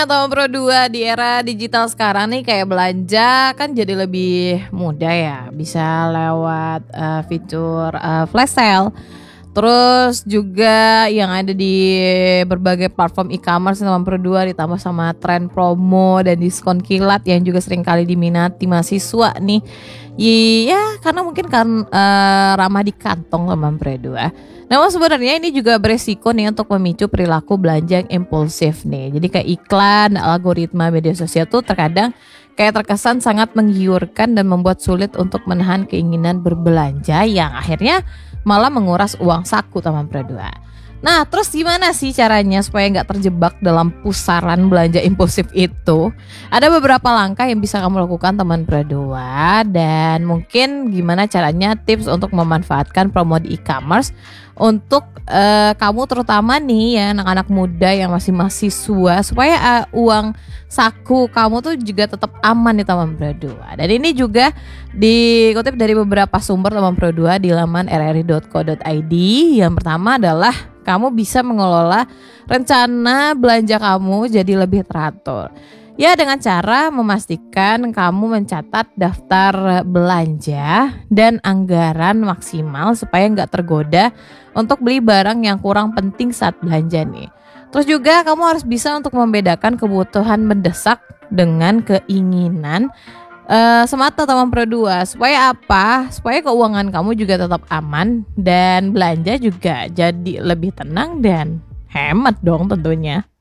Nah, teman Pro 2 di era digital sekarang nih kayak belanja kan jadi lebih mudah ya. Bisa lewat fitur flash sale. Terus juga yang ada di berbagai platform e-commerce teman Pro 2 ditambah sama tren promo dan diskon kilat yang juga sering kali diminati mahasiswa nih. Iya, karena mungkin kan ramah di kantong teman Pro 2. Namun sebenarnya ini juga beresiko nih untuk memicu perilaku belanja yang impulsif nih. Jadi kayak iklan, algoritma media sosial tuh terkadang kayak terkesan sangat menggiurkan dan membuat sulit untuk menahan keinginan berbelanja yang akhirnya malah menguras uang saku teman Pro 2. Nah, terus gimana sih caranya supaya nggak terjebak dalam pusaran belanja impulsif itu? Ada beberapa langkah yang bisa kamu lakukan teman Pro 2 dan mungkin gimana caranya tips untuk memanfaatkan promo di e-commerce untuk kamu terutama nih ya anak-anak muda yang masih mahasiswa supaya uang saku kamu tuh juga tetap aman di teman Pro 2. Dan ini juga dikutip dari beberapa sumber teman Pro 2 di laman rri.co.id. Yang pertama adalah kamu bisa mengelola rencana belanja kamu jadi lebih teratur. Ya dengan cara memastikan kamu mencatat daftar belanja dan anggaran maksimal supaya nggak tergoda untuk beli barang yang kurang penting saat belanja nih. Terus juga kamu harus bisa untuk membedakan kebutuhan mendesak dengan keinginan semata teman Pro 2. Supaya apa? Supaya keuangan kamu juga tetap aman dan belanja juga jadi lebih tenang dan hemat dong tentunya.